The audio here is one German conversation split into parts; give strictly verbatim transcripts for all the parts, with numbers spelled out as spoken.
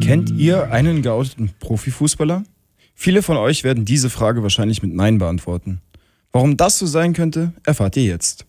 Kennt ihr einen geouteten Profifußballer? Viele von euch werden diese Frage wahrscheinlich mit Nein beantworten. Warum das so sein könnte, erfahrt ihr jetzt.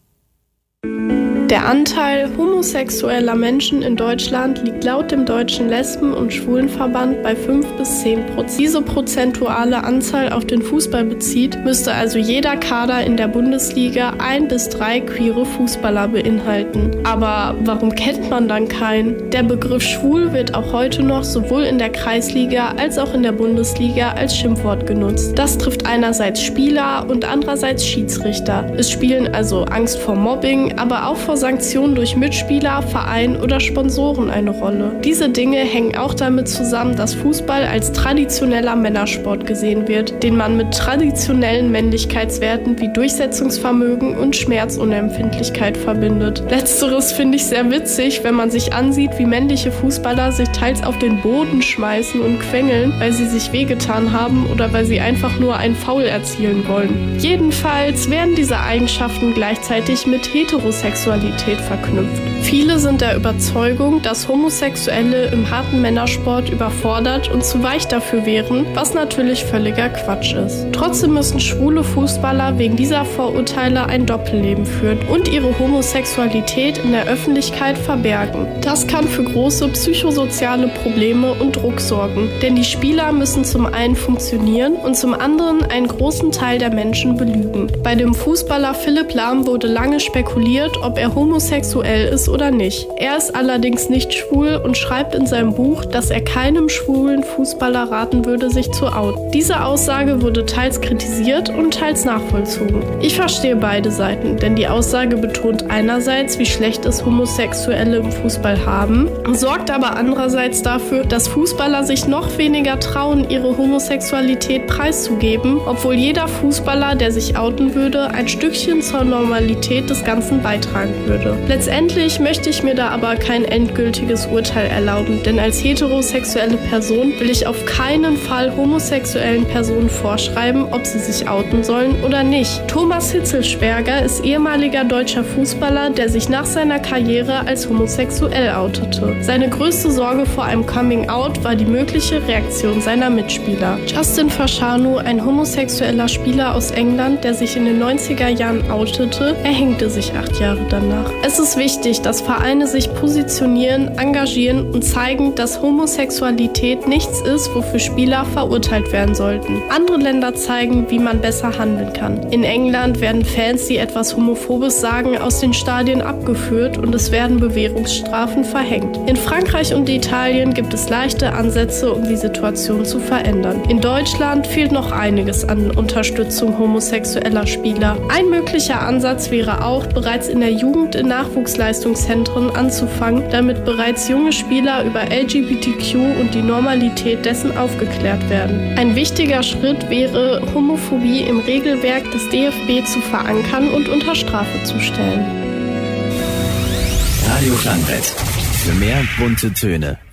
Der Anteil homosexueller Menschen in Deutschland liegt laut dem Deutschen Lesben- und Schwulenverband bei fünf bis zehn Prozent. Diese prozentuale Anzahl auf den Fußball bezieht, müsste also jeder Kader in der Bundesliga ein bis drei queere Fußballer beinhalten. Aber warum kennt man dann keinen? Der Begriff schwul wird auch heute noch sowohl in der Kreisliga als auch in der Bundesliga als Schimpfwort genutzt. Das trifft einerseits Spieler und andererseits Schiedsrichter. Es spielen also Angst vor Mobbing, aber auch vor Sanktionen durch Mitspieler, Verein oder Sponsoren eine Rolle. Diese Dinge hängen auch damit zusammen, dass Fußball als traditioneller Männersport gesehen wird, den man mit traditionellen Männlichkeitswerten wie Durchsetzungsvermögen und Schmerzunempfindlichkeit verbindet. Letzteres finde ich sehr witzig, wenn man sich ansieht, wie männliche Fußballer sich teils auf den Boden schmeißen und quengeln, weil sie sich wehgetan haben oder weil sie einfach nur ein Foul erzielen wollen. Jedenfalls werden diese Eigenschaften gleichzeitig mit Heterosexualität verknüpft. Viele sind der Überzeugung, dass Homosexuelle im harten Männersport überfordert und zu weich dafür wären, was natürlich völliger Quatsch ist. Trotzdem müssen schwule Fußballer wegen dieser Vorurteile ein Doppelleben führen und ihre Homosexualität in der Öffentlichkeit verbergen. Das kann für große psychosoziale Probleme und Druck sorgen, denn die Spieler müssen zum einen funktionieren und zum anderen einen großen Teil der Menschen belügen. Bei dem Fußballer Philipp Lahm wurde lange spekuliert, ob er homosexuell ist oder nicht. Er ist allerdings nicht schwul und schreibt in seinem Buch, dass er keinem schwulen Fußballer raten würde, sich zu outen. Diese Aussage wurde teils kritisiert und teils nachvollzogen. Ich verstehe beide Seiten, denn die Aussage betont einerseits, wie schlecht es Homosexuelle im Fußball haben, sorgt aber andererseits dafür, dass Fußballer sich noch weniger trauen, ihre Homosexualität preiszugeben, obwohl jeder Fußballer, der sich outen würde, ein Stückchen zur Normalität des Ganzen beitragen würde. Letztendlich möchte ich mir da aber kein endgültiges Urteil erlauben, denn als heterosexuelle Person will ich auf keinen Fall homosexuellen Personen vorschreiben, ob sie sich outen sollen oder nicht. Thomas Hitzelsperger ist ehemaliger deutscher Fußballer, der sich nach seiner Karriere als homosexuell outete. Seine größte Sorge vor einem Coming-out war die mögliche Reaktion seiner Mitspieler. Justin Fashanu, ein homosexueller Spieler aus England, der sich in den neunziger Jahren outete, erhängte sich acht Jahre danach. Es ist wichtig, dass Vereine sich positionieren, engagieren und zeigen, dass Homosexualität nichts ist, wofür Spieler verurteilt werden sollten. Andere Länder zeigen, wie man besser handeln kann. In England werden Fans, die etwas Homophobes sagen, aus den Stadien abgeführt und es werden Bewährungsstrafen verhängt. In Frankreich und Italien gibt es leichte Ansätze, um die Situation zu verändern. In Deutschland fehlt noch einiges an Unterstützung homosexueller Spieler. Ein möglicher Ansatz wäre auch, bereits in der Jugend in Nachwuchsleistungszentren anzufangen, damit bereits junge Spieler über L G B T Q und die Normalität dessen aufgeklärt werden. Ein wichtiger Schritt wäre, Homophobie im Regelwerk des D F B zu verankern und unter Strafe zu stellen. Radio Klangbrett. Für mehr bunte Töne.